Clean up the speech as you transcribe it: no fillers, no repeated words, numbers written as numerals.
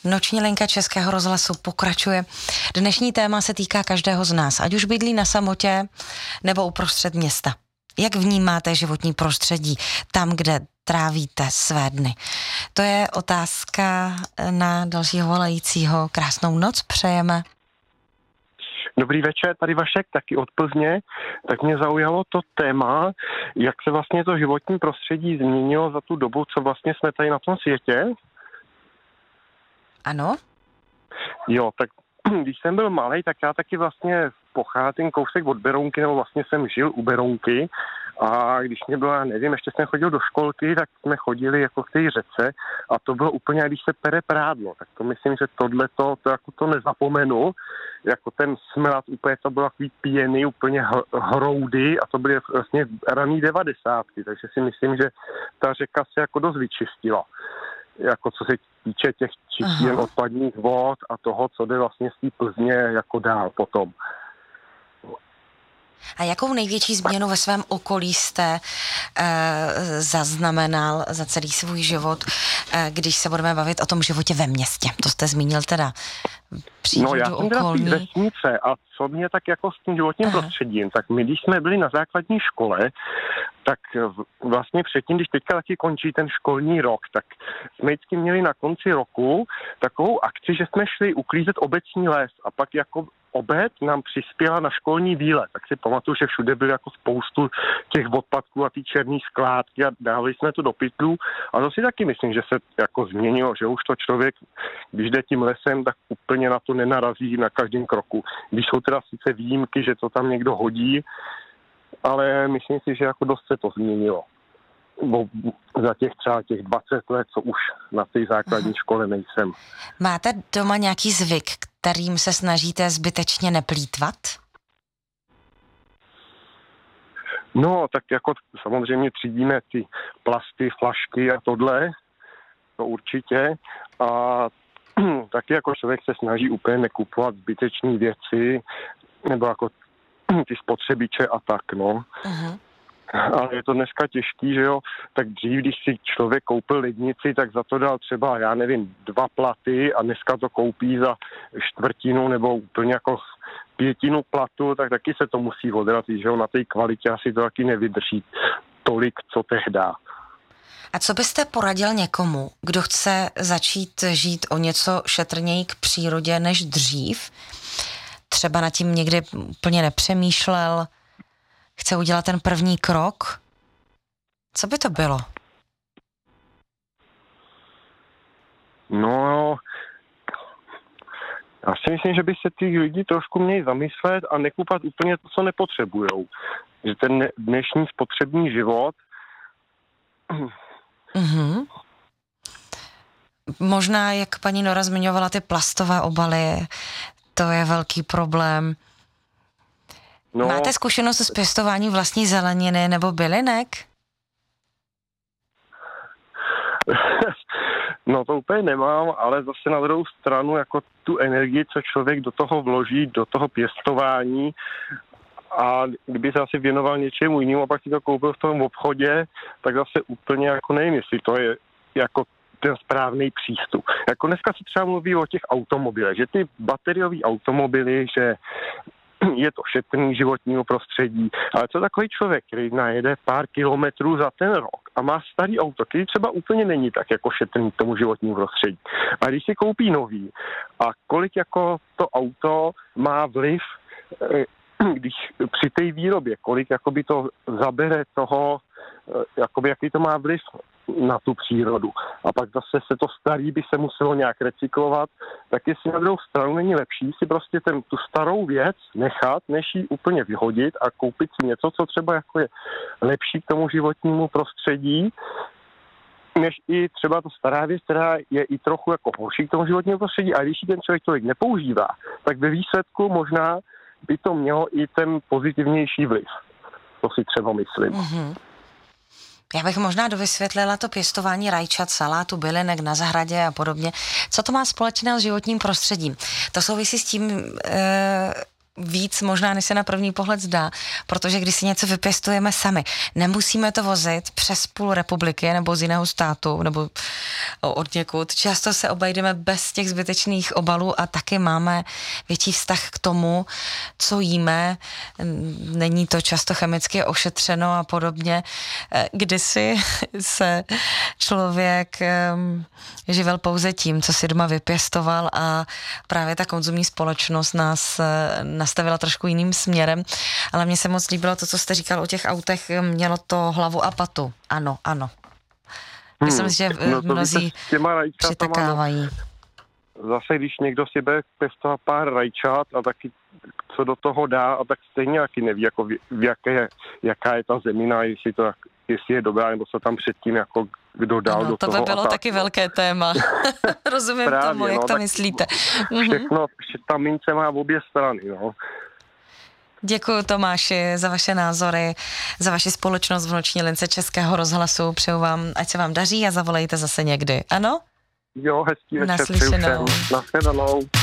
Noční linka Českého rozhlasu pokračuje. Dnešní téma se týká každého z nás, ať už bydlí na samotě nebo uprostřed města. Jak vnímáte životní prostředí tam, kde trávíte své dny? To je otázka na dalšího volajícího. Krásnou noc přejeme. Dobrý večer, tady Vašek, taky od Plzně. Tak mě zaujalo to téma, jak se vlastně to životní prostředí změnilo za tu dobu, co vlastně jsme tady na tom světě. Ano? Jo, tak když jsem byl malej, tak já taky vlastně pocházím kousek od Berounky, nebo vlastně jsem žil u Berounky. A když mě bylo, já nevím, ještě jsem chodil do školky, tak jsme chodili jako k té řece a to bylo úplně, když se pere prádlo. Tak to myslím, že tohleto, to jako to nezapomenu. Jako ten smrad, úplně to bylo takový pěny, úplně hroudy a to byly vlastně raný 90. Takže si myslím, že ta řeka se jako dost vyčistila. Jako co se týče těch čistě odpadních vod a toho, co jde vlastně z té Plzně jako dál potom. A jakou největší změnu ve svém okolí jste zaznamenal za celý svůj život, když se budeme bavit o tom životě ve městě? To jste zmínil teda přírodu okolní. No já jsem teda z vesnice a co mě tak jako s tím životním prostředím, tak my, když jsme byli na základní škole, tak vlastně předtím, když teďka taky končí ten školní rok, tak jsme vždycky měli na konci roku takovou akci, že jsme šli uklízet obecní les a pak jako obec nám přispěla na školní výlet, tak si pamatuju, že všude byly jako spoustu těch odpadků a ty černý skládky a dávali jsme to do pytlů a to si taky myslím, že se jako změnilo, že už to člověk, když jde tím lesem, tak úplně na to nenarazí na každém kroku. Když jsou teda sice výjimky, že to tam někdo hodí, ale myslím si, že jako dost se to změnilo. Bo za těch 20 let, co už na té základní škole nejsem. Máte doma nějaký zvyk, kterým se snažíte zbytečně neplýtvat? No, tak jako samozřejmě třídíme ty plasty, flašky a tohle, to určitě. A taky jako člověk se snaží úplně nekupovat zbytečné věci, nebo jako ty spotřebiče a tak, no. Ale je to dneska těžký, že jo, tak dřív, když si člověk koupil lednici, tak za to dal třeba, já nevím, 2 platy a dneska to koupí za 1/4 nebo úplně jako 1/5 platu, tak taky se to musí odrazit, že jo, na té kvalitě asi to taky nevydrží tolik, co tehda. A co byste poradil někomu, kdo chce začít žít o něco šetrněji k přírodě než dřív? Třeba nad tím někdy úplně nepřemýšlel, chce udělat ten první krok? Co by to bylo? No, já si myslím, že by se ty lidi trošku měli zamyslet a nekupovat úplně to, co nepotřebujou. Že ten dnešní spotřební život... Možná, jak paní Nora zmiňovala, ty plastové obaly, to je velký problém. No, máte zkušenost s pěstováním vlastní zeleniny nebo bylinek? No to úplně nemám, ale zase na druhou stranu jako tu energii, co člověk do toho vloží, do toho pěstování a kdyby se asi věnoval něčemu jinému a pak si to koupil v tom obchodě, tak zase úplně jako nevím, jestli to je jako ten správný přístup. Jako dneska se třeba mluví o těch automobilech, že ty bateriové automobily, že je to šetrný životního prostředí, ale co takový člověk, který najede pár kilometrů za ten rok a má starý auto, který třeba úplně není tak jako šetrný k tomu životnímu prostředí. A když si koupí nový a kolik jako to auto má vliv, když při té výrobě, kolik jakoby to zabere toho, jakoby jaký to má vliv na tu přírodu. A pak zase se to starý by se muselo nějak recyklovat, tak jestli na druhou stranu není lepší si prostě tu starou věc nechat, než ji úplně vyhodit a koupit si něco, co třeba jako je lepší k tomu životnímu prostředí, než i třeba to stará věc, která je i trochu jako horší k tomu životnímu prostředí, a když ji ten člověk tolik nepoužívá, tak ve výsledku možná by to mělo i ten pozitivnější vliv. To si třeba myslím. Já bych možná dovysvětlila to pěstování rajčat, salátu, bylinek na zahradě a podobně. Co to má společného s životním prostředím? To souvisí s tím, víc možná, než se na první pohled zdá, protože když si něco vypěstujeme sami, nemusíme to vozit přes půl republiky nebo z jiného státu nebo od někud. Často se obejdeme bez těch zbytečných obalů a taky máme větší vztah k tomu, co jíme. Není to často chemicky ošetřeno a podobně. Kdysi se člověk živil pouze tím, co si doma vypěstoval a právě ta konzumní společnost nás nastavila trošku jiným směrem, ale mně se moc líbilo to, co jste říkal o těch autech, mělo to hlavu a patu. Ano. Myslím, že mnozí přitakávají. Zase, když někdo si bude pěstovat pár rajčat a taky co do toho dá, a tak stejně taky neví, jako jaká je ta zemina, jestli je dobrá, nebo co tam předtím jako kdo dal do toho. To by bylo taky velké téma. Rozumím právě, tomu, jak to myslíte. Všechno, ta mince má v obě strany, no. Děkuji, Tomáši, za vaše názory, za vaši společnost v noční lince Českého rozhlasu. Přeju vám, ať se vám daří a zavolejte zase někdy. Ano? Jo, hezký večer. Naslyšenou. Nashledanou.